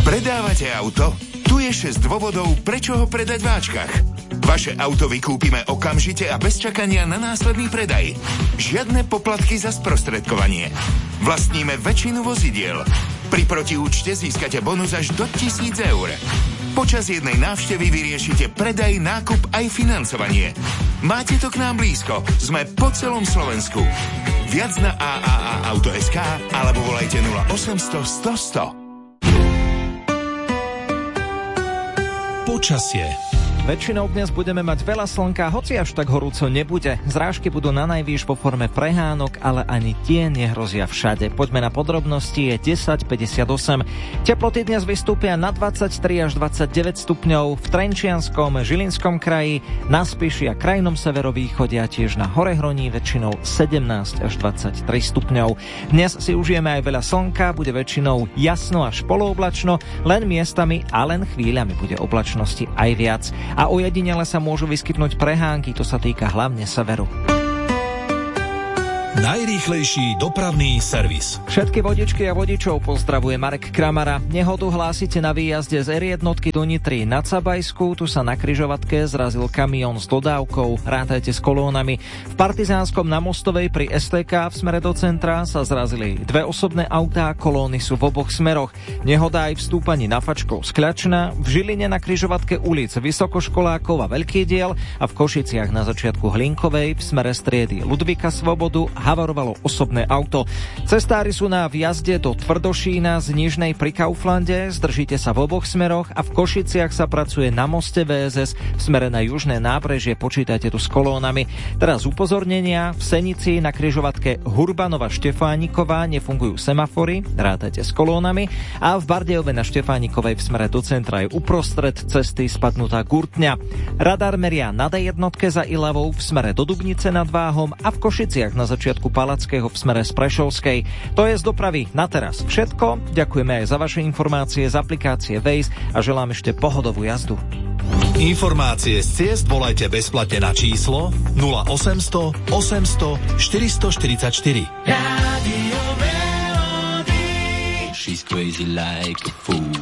Predávate auto? Tu je 6 dôvodov, prečo ho predať v Ačkach. Vaše auto vykúpime okamžite a bez čakania na následný predaj. Žiadne poplatky za sprostredkovanie. Vlastníme väčšinu vozidiel. Pri protiúčte získate bonus až do 1000 eur. Počas jednej návštevy vyriešite predaj, nákup aj financovanie. Máte to k nám blízko. Sme po celom Slovensku. Viac na AAA-auto.sk alebo volajte 0800 100 100. Počasie. Väčšinou dnes budeme mať veľa slnka, hoci až tak horúco nebude. Zrážky budú nanajvýš vo forme prehánok, ale ani tie nehrozia všade. Poďme na podrobnosti, je 10:58. Teploty dnes vystúpia na 23 až 29 stupňov v Trenčianskom, Žilinskom kraji, na Spiši a krajnom severovýchode a tiež na Horehroní väčšinou 17 až 23 stupňov. Dnes si užijeme aj veľa slnka, bude väčšinou jasno až polooblačno, len miestami a len chvíľami bude oblačnosti aj viac. A ojedinele sa môžu vyskytnúť prehánky, to sa týka hlavne severu. Najrýchlejší dopravný servis. Všetky vodičky a vodičov pozdravuje Marek Kramara. Nehodu hlásite na výjazde z R1 do Nitry na Cabajsku. Tu sa na križovatke zrazil kamión s dodávkou. Rátajte s kolónami. V Partizánskom na Mostovej pri STK v smere do centra sa zrazili dve osobné autá. Kolóny sú v oboch smeroch. Nehoda aj v stúpaní na Fačkov z Kľačna. V Žiline na križovatke ulic Vysokoškolákov a Veľký diel a v Košiciach na začiatku Hlinkovej v smere striedy Ludvíka Svobodu havarovalo osobné auto. Cestári sú na vjazde do Tvrdošína z Nižnej pri Kauflande, zdržíte sa v oboch smeroch a v Košiciach sa pracuje na moste VSS v smere na južné nábrežie, počítajte tu s kolónami. Teraz upozornenia, v Senici na križovatke Hurbanova Štefániková nefungujú semafory, rátajte s kolónami a v Bardejove na Štefánikovej v smere do centra je uprostred cesty spadnutá gurtňa. Radar meria na D1 za Ilavou v smere do Dubnice nad Váhom a v Košiciach na začiatku Palackého v smere z Prešovskej. To je z dopravy na teraz všetko. Ďakujeme aj za vaše informácie z aplikácie Waze a želám ešte pohodovú jazdu. Informácie z ciest volajte bezplatne na číslo 0800 800 444. Radio Melody. She's crazy like a fool.